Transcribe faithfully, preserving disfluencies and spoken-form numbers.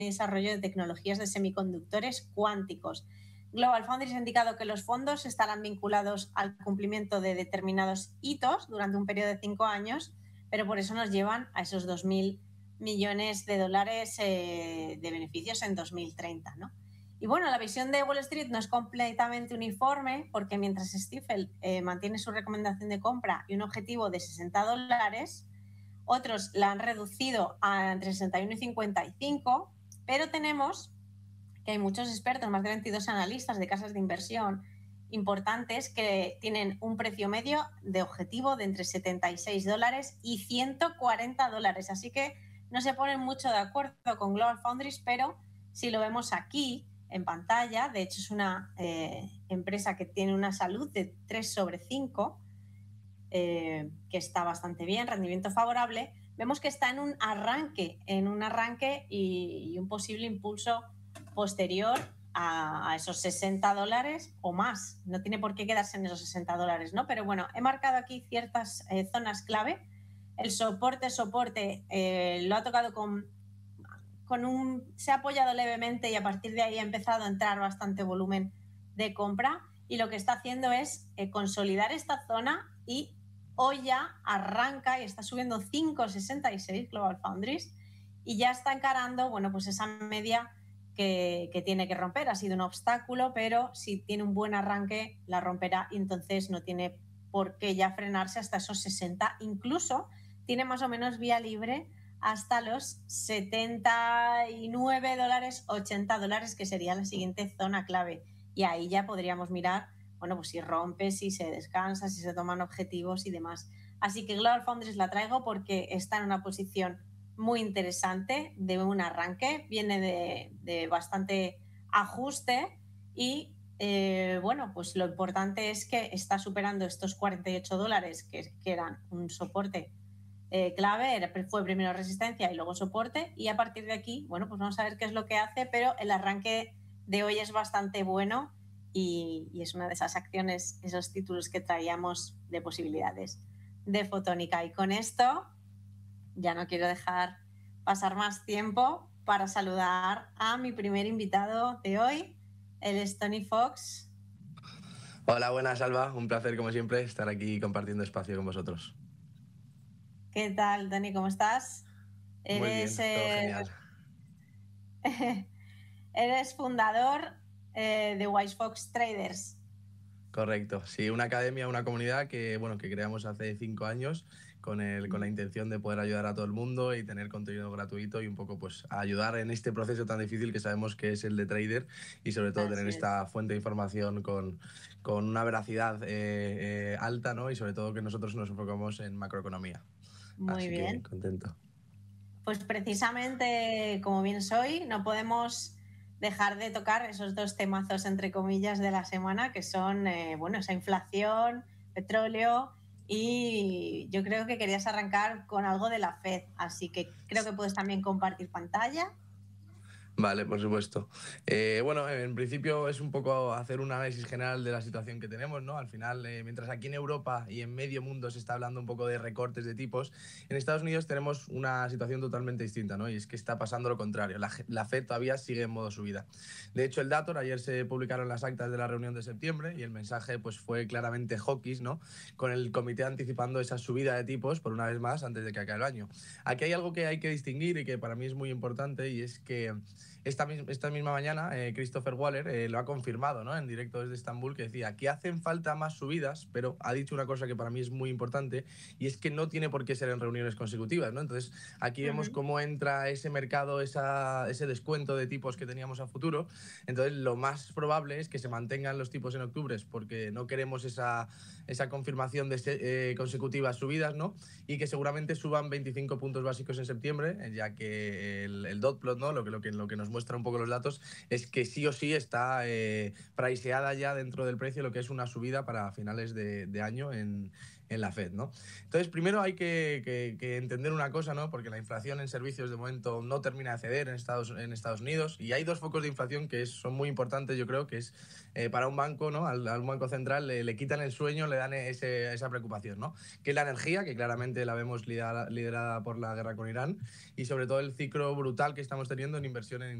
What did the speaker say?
desarrollo de tecnologías de semiconductores cuánticos. GlobalFoundries ha indicado que los fondos estarán vinculados al cumplimiento de determinados hitos durante un periodo de cinco años, pero por eso nos llevan a esos dos mil millones de dólares eh, de beneficios en dos mil treinta, ¿no? Y bueno, la visión de Wall Street no es completamente uniforme, porque mientras Stifel eh, mantiene su recomendación de compra y un objetivo de sesenta dólares, otros la han reducido a entre sesenta y uno y cincuenta y cinco, pero tenemos que hay muchos expertos, más de veintidós analistas de casas de inversión importantes, que tienen un precio medio de objetivo de entre setenta y seis dólares y ciento cuarenta dólares. Así que no se ponen mucho de acuerdo con GlobalFoundries, pero si lo vemos aquí en pantalla, de hecho es una eh, empresa que tiene una salud de tres sobre cinco, eh, que está bastante bien, rendimiento favorable. Vemos que está en un arranque, en un arranque y, y un posible impulso posterior a, a esos sesenta dólares o más. No tiene por qué quedarse en esos sesenta dólares, ¿no? Pero bueno, he marcado aquí ciertas eh, zonas clave. El soporte, soporte, eh, lo ha tocado con, con un... se ha apoyado levemente y a partir de ahí ha empezado a entrar bastante volumen de compra, y lo que está haciendo es eh, consolidar esta zona, y hoy ya arranca y está subiendo cinco sesenta y seis GlobalFoundries y ya está encarando, bueno, pues esa media que, que tiene que romper. Ha sido un obstáculo, pero si tiene un buen arranque la romperá, y entonces no tiene por qué ya frenarse hasta esos sesenta. Incluso tiene más o menos vía libre hasta los setenta y nueve dólares, ochenta dólares, que sería la siguiente zona clave. Y ahí ya podríamos mirar, bueno, pues si rompe, si se descansa, si se toman objetivos y demás. Así que GlobalFoundries la traigo porque está en una posición muy interesante de un arranque, viene de, de bastante ajuste y eh, bueno, pues lo importante es que está superando estos cuarenta y ocho dólares que, que eran un soporte eh, clave. Fue primero resistencia y luego soporte, y a partir de aquí, bueno, pues vamos a ver qué es lo que hace, pero el arranque de hoy es bastante bueno y, y es una de esas acciones, esos títulos que traíamos de posibilidades de Fotónica. Y con esto ya no quiero dejar pasar más tiempo para saludar a mi primer invitado de hoy. Él es Tony Fox. Hola, buenas, Alba. Un placer, como siempre, estar aquí compartiendo espacio con vosotros. ¿Qué tal, Tony? ¿Cómo estás? Muy Eres, bien, todo eh, genial. eres fundador eh, de Wise Fox Traders. Correcto. Sí, una academia, una comunidad que, bueno, que creamos hace cinco años con, el, con la intención de poder ayudar a todo el mundo y tener contenido gratuito y un poco pues ayudar en este proceso tan difícil que sabemos que es el de trader, y sobre todo Así tener es. esta fuente de información con, con una veracidad eh, eh, alta, ¿no? Y sobre todo que nosotros nos enfocamos en macroeconomía. Muy Así que bien. contento. Pues precisamente, como bien soy, no podemos dejar de tocar esos dos temazos, entre comillas, de la semana, que son, eh, bueno, esa inflación, petróleo, y yo creo que querías arrancar con algo de la Fed, así que creo que puedes también compartir pantalla. Vale, por supuesto. Eh, bueno, en principio es un poco hacer un análisis general de la situación que tenemos, ¿no? Al final, eh, mientras aquí en Europa y en medio mundo se está hablando un poco de recortes de tipos, en Estados Unidos tenemos una situación totalmente distinta, ¿no? Y es que está pasando lo contrario. La, la Fed todavía sigue en modo subida. De hecho, el dato, ayer se publicaron las actas de la reunión de septiembre y el mensaje pues fue claramente hawkish, ¿no? Con el comité anticipando esa subida de tipos por una vez más antes de que acabe el año. Aquí hay algo que hay que distinguir y que para mí es muy importante, y es que Esta, esta misma mañana eh, Christopher Waller eh, lo ha confirmado, ¿no? En directo desde Estambul, que decía que hacen falta más subidas, pero ha dicho una cosa que para mí es muy importante, y es que no tiene por qué ser en reuniones consecutivas, ¿no? Entonces aquí vemos Uh-huh. cómo entra ese mercado, esa, ese descuento de tipos que teníamos a futuro. Entonces lo más probable es que se mantengan los tipos en octubre, porque no queremos esa, esa confirmación de eh, consecutivas subidas, ¿no? Y que seguramente suban veinticinco puntos básicos en septiembre, ya que el, el dot plot, ¿no? Lo que, lo que, lo que nos muestra un poco los datos, es que sí o sí está eh, priceada ya dentro del precio lo que es una subida para finales de, de año en, en la Fed, ¿no? Entonces, primero hay que, que, que entender una cosa, ¿no? Porque la inflación en servicios de momento no termina de ceder en Estados, en Estados Unidos, y hay dos focos de inflación que es, son muy importantes, yo creo, que es eh, para un banco, ¿no? Al, al banco central le, le quitan el sueño, le dan ese, esa preocupación, ¿no? Que es la energía, que claramente la vemos liderada, liderada por la guerra con Irán, y sobre todo el ciclo brutal que estamos teniendo en inversión en